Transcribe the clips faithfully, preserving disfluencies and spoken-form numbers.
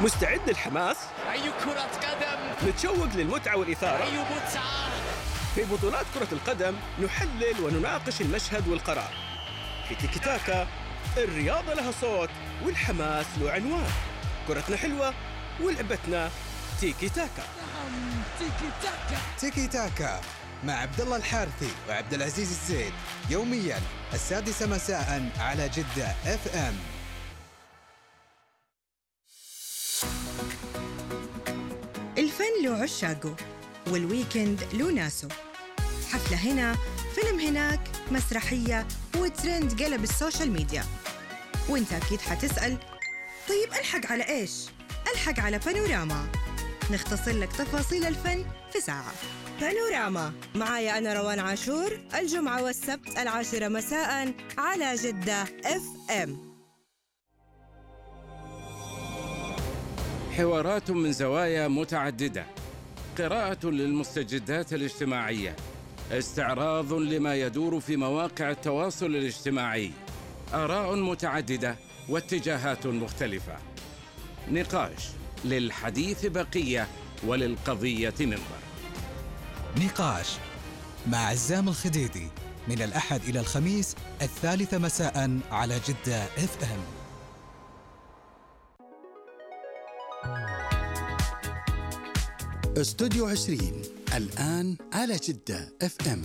مستعد للحماس؟ أي كرة قدم! متشوق للمتعة والإثارة؟ أي متعة! في بطولات كرة القدم نحلل ونناقش المشهد والقرار. في تيكي تاكا الرياضة لها صوت والحماس له عنوان. كرتنا حلوة ولعبتنا تيكي تاكا. نعم، تيكي تاكا. تيكي تاكا مع عبد الله الحارثي وعبد العزيز الزيد، يومياً السادسة مساءً على جدة اف ام. الفن له عشاقه والويكند له ناسه. حفلة هنا، فيلم هناك، مسرحية وترند قلب السوشيال ميديا. وانت أكيد حتسأل، طيب ألحق على إيش؟ ألحق على بانوراما، نختصر لك تفاصيل الفن في ساعة. بانوراما معايا أنا روان عاشور، الجمعة والسبت العاشرة مساءً على جدة اف ام. حوارات من زوايا متعددة، قراءة للمستجدات الاجتماعية، استعراض لما يدور في مواقع التواصل الاجتماعي، آراء متعددة واتجاهات مختلفة، نقاش للحديث بقية وللقضية منظر. نقاش مع عزام الخديدي من الأحد إلى الخميس الثالثة مساءً على جدة اف ام. استوديو عشرين الآن على جدة اف ام.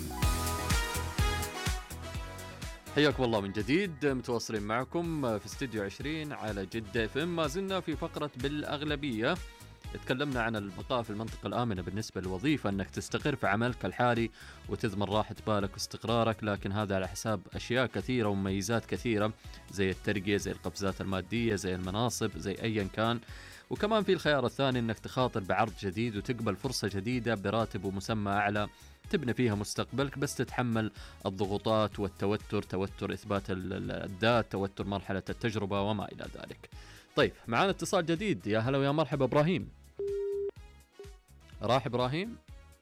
حياكم الله من جديد، متواصلين معكم في استوديو عشرين على جدة اف ام. ما زلنا في فقرة بالأغلبية، تكلمنا عن البقاء في المنطقة الآمنة بالنسبة للوظيفة، أنك تستقر في عملك الحالي وتضمن راحة بالك واستقرارك، لكن هذا على حساب أشياء كثيرة ومميزات كثيرة زي الترقية، زي القفزات المادية، زي المناصب، زي أيا كان. وكمان في الخيار الثاني أنك تخاطر بعرض جديد وتقبل فرصة جديدة براتب ومسمى أعلى تبني فيها مستقبلك، بس تتحمل الضغوطات والتوتر، توتر إثبات الذات، توتر مرحلة التجربة وما إلى ذلك. طيب معنا اتصال جديد، يا هلا ويا مرحبا إبراهيم. راح إبراهيم؟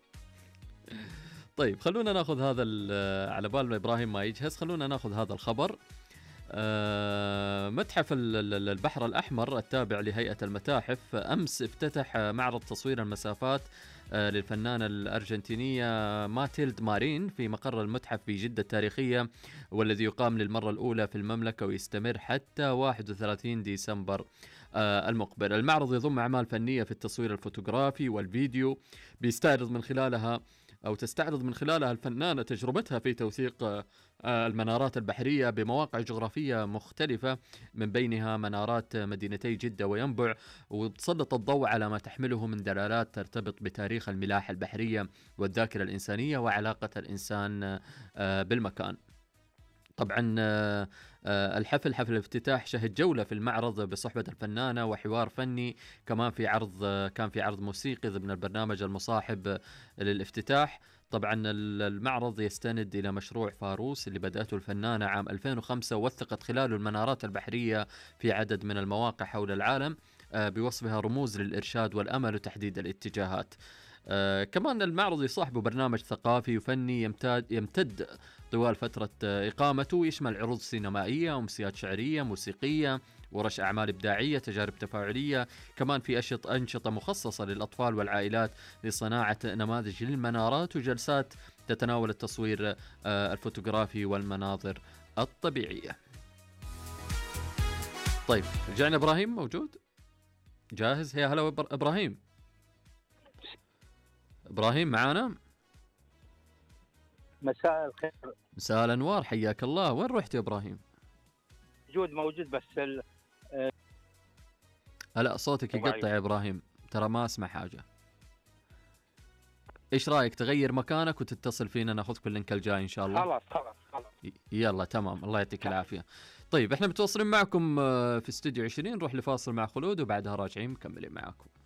طيب خلونا ناخذ هذا على بال ما إبراهيم ما يجهز، خلونا ناخذ هذا الخبر. أه متحف البحر الأحمر التابع لهيئة المتاحف أمس افتتح معرض تصوير المسافات أه للفنانة الأرجنتينية ماتيلد مارين في مقر المتحف في جدة التاريخية، والذي يقام للمرة الأولى في المملكة ويستمر حتى واحد وثلاثين ديسمبر أه المقبل. المعرض يضم أعمال فنية في التصوير الفوتوغرافي والفيديو، بيستعرض من خلالها أو تستعرض من خلالها الفنانة تجربتها في توثيق المنارات البحرية بمواقع جغرافية مختلفة، من بينها منارات مدينتي جدة وينبع، وتسلط الضوء على ما تحمله من دلالات ترتبط بتاريخ الملاحة البحرية والذاكرة الإنسانية وعلاقة الإنسان بالمكان. طبعا الحفل حفل الافتتاح شهد جولة في المعرض بصحبة الفنانة وحوار فني، كمان في عرض كان في عرض موسيقي ضمن البرنامج المصاحب للافتتاح. طبعا المعرض يستند إلى مشروع فاروس اللي بدأته الفنانة عام ألفين وخمسة، ووثقت خلاله المنارات البحرية في عدد من المواقع حول العالم بوصفها رموز للإرشاد والأمل وتحديد الاتجاهات. آه كمان المعرض يصاحبه برنامج ثقافي وفني يمتد, يمتد طوال فترة إقامته، ويشمل عروض سينمائية، أمسيات شعرية، موسيقية، ورش أعمال إبداعية، تجارب تفاعلية. كمان في أشط أنشطة مخصصة للأطفال والعائلات لصناعة نماذج للمنارات، وجلسات تتناول التصوير آه الفوتوغرافي والمناظر الطبيعية. طيب رجعنا. إبراهيم موجود جاهز؟ يا هلا إبراهيم. إبراهيم معانا؟ مساء الخير. مساء الأنوار، حياك الله. وين رحت يا إبراهيم؟ موجود موجود بس ال... لا صوتك يقطع يا إبراهيم، ترى ما أسمع حاجة. إيش رأيك تغير مكانك وتتصل فينا ناخذك اللينك الجاي إن شاء الله؟ خلاص خلاص خلاص يلا تمام، الله يعطيك العافية. طيب احنا متواصلين معكم في استوديو عشرين، نروح لفاصل مع خلود وبعدها راجعين مكملين معكم.